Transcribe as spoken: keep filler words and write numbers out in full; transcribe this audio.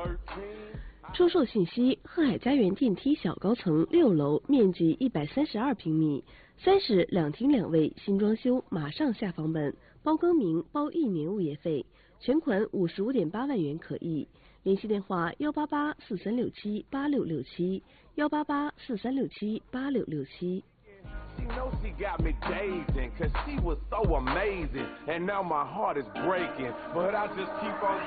出售信息：鹤海家园电梯小高层六楼，面积一百三十二平米，三室两厅两卫，新装修，马上下房本，包更名，包一年物业费，全款五十五点八万元可以。联系电话：幺八八四三六七八六六七，幺八八四三六七八六六七。 She knows she got me dazing, cause she was so amazing, and now my heart is breaking, but I just keep on